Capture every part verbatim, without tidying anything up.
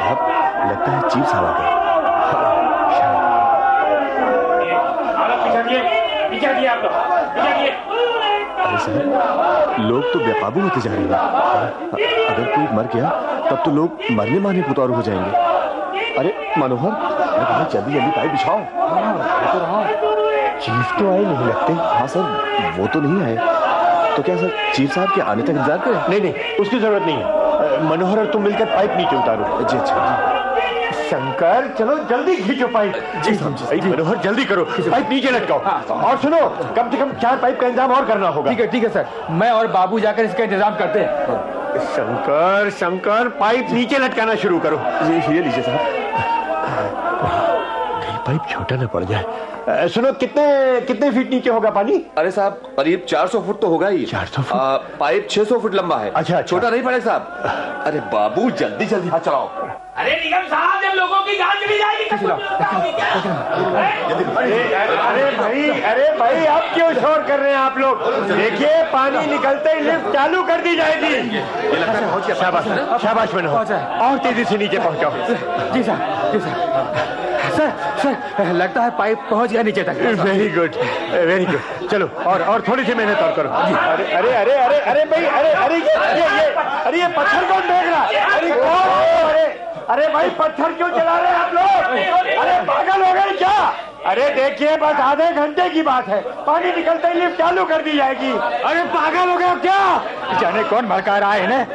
साहब, लगता है चीफ साहब आ गए। अरे साहब, लोग तो बेकाबू होते जा रहे हैं। अगर कोई मर गया तब तो लोग मरने मारने पुतारू हो जाएंगे। अरे मनोहर, जल्दी जल्दी पाइप बिछाओ। चीफ तो आए नहीं लगते। हाँ सर, वो तो नहीं आए। तो क्या सर चीफ साहब के आने तक इंतजार करें? नहीं नहीं, उसकी जरूरत नहीं है। मनोहर और तुम मिलकर पाइप नीचे उतारो। जी अच्छा। शंकर, चलो जल्दी खींचो पाइप। जी साहब। मनोहर जल्दी करो, पाइप नीचे लटकाओ। और सुनो, कम से कम चार पाइप का इंतजाम और करना होगा। ठीक है ठीक है सर, मैं और बाबू जाकर इसका इंतजाम करते हैं। शंकर शंकर, पाइप नीचे लटकाना शुरू करो। ये लीजिए साहब। पाइप छोटा ना पड़ जाए। आ, सुनो, कितने कितने फीट नीचे होगा पानी? अरे साहब, करीब चार सौ फुट तो होगा ही। चार सौ फुट? आ, पाइप छह सौ फुट लंबा है। अच्छा, अच्छा। छोटा नहीं पड़ेगा साहब। अरे बाबू, जल्दी जल्दी हाथ चलाओ। अरे निगम साहब, जब लोगों की जान चली जाएगी अरे भाई, अरे भाई, अब क्यों शोर कर रहे हैं आप लोग? देखिए, पानी निकलते ही लिफ्ट चालू कर दी जाएगी। शाबाश शाबाश मनोहर, और तेजी से नीचे पहुंचाओ। जी सर, जी सर। सर सर, लगता है पाइप पहुंच गया नीचे तक। Very good, very good. चलो, और और थोड़ी सी मेहनत और करो। अरे अरे अरे अरे अरे भाई, अरे अरे ये ये ये अरे ये पत्थर कौन फेंक रहा है? अरे कौन? अरे अरे भाई, पत्थर क्यों चला रहे हैं आप लोग? अरे पागल हो गए क्या? अरे देखिए, बस आधे घंटे की बात है, पानी निकलते ही लिफ्ट चालू कर दी जाएगी। अरे पागल हो गया क्या? जाने कौन भड़का रहा है इन्हें।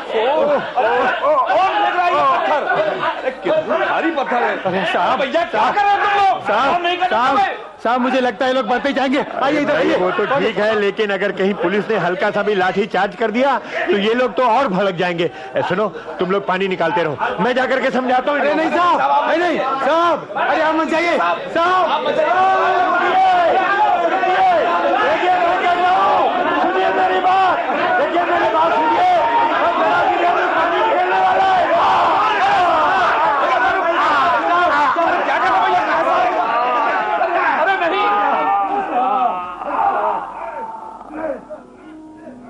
कितना भारी पत्थर है। अरे साहब, भैया क्या कर रहे हो तुम लोग? साहब नहीं कर साहब सकते। साहब, मुझे लगता है ये लोग बढ़ते ही जाएंगे। आइए इधर आइए। वो तो ठीक है, लेकिन अगर कहीं पुलिस ने हल्का सा भी लाठी चार्ज कर दिया तो ये लोग तो और भड़क जाएंगे। ए, सुनो, तुम लोग पानी निकालते रहो, मैं जाकर के समझाता हूँ। नहीं साहब, नहीं नहीं साहब, अरे आप मत जाइए साहब।